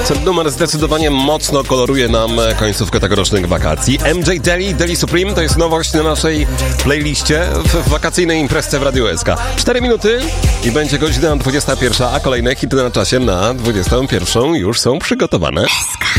Ten numer zdecydowanie mocno koloruje nam końcówkę tegorocznych wakacji. MJ Deli Supreme to jest nowość na naszej playliście w wakacyjnej imprezce w Radiu SK. 4 minuty i będzie godzina 21, a kolejne hity na czasie na 21 już są przygotowane. SK.